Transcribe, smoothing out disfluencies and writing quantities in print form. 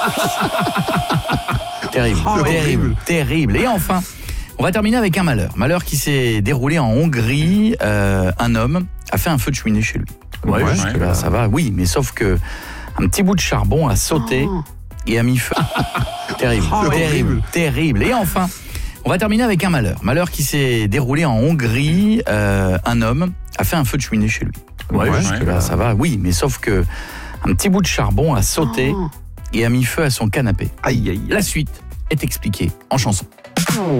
Terrible, terrible. Et enfin, on va terminer avec un malheur. Malheur qui s'est déroulé en Hongrie. Un homme a fait un feu de cheminée chez lui. Jusque-là, ça va. Oui, mais sauf que un petit bout de charbon a sauté et a mis feu. Terrible. Et enfin, on va terminer avec un malheur. Malheur qui s'est déroulé en Hongrie. Un homme a fait un feu de cheminée chez lui. Jusque-là, ça va. Oui, mais sauf que un petit bout de charbon a sauté et a mis feu à son canapé. La suite est expliquée en chanson.